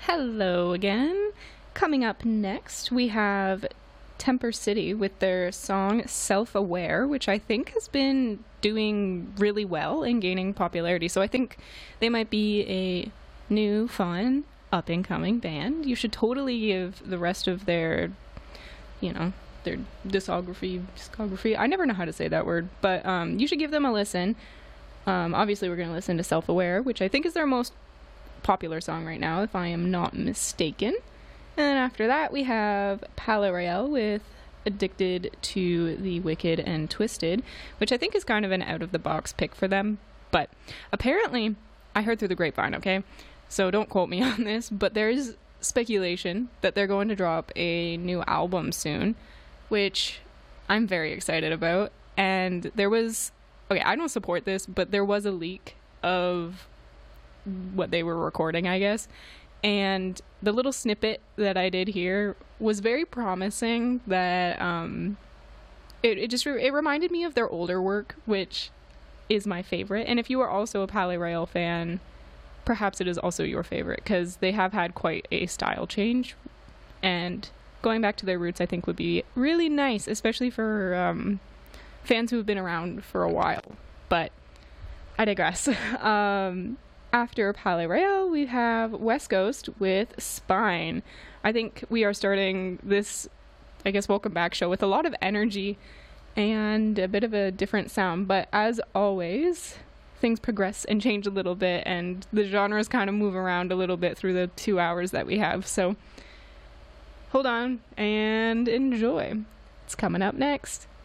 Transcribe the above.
Hello again. Coming up next, we have Temper City with their song Self Aware, which I think has been doing really well and gaining popularity. So I think they might be a new, fun, up and coming band. You should totally give the rest of their, you know, their discography. I never know how to say that word, but you should give them a listen. Obviously, we're going to listen to Self Aware, which I think is their most popular song right now, if I am not mistaken. And then after that, we have Palais Royale with Addicted to the Wicked and Twisted, which I think is kind of an out-of-the-box pick for them. But apparently, I heard through the grapevine, okay? So don't quote me on this, but there's speculation that they're going to drop a new album soon, which I'm very excited about. And there was... Okay, I don't support this, but there was a leak of what they were recording, I guess. And the little snippet that I did hear was very promising. That it reminded me of their older work, which is my favorite. And if you are also a Palais Royale fan, perhaps it is also your favorite, because they have had quite a style change. And going back to their roots, I think, would be really nice, especially for fans who have been around for a while. But I digress. After Palais Royale, we have West Coast with Spine. I think we are starting this, I guess, welcome back show with a lot of energy and a bit of a different sound. But as always, things progress and change a little bit, and the genres kind of move around a little bit through the 2 hours that we have. So hold on and enjoy. It's coming up next.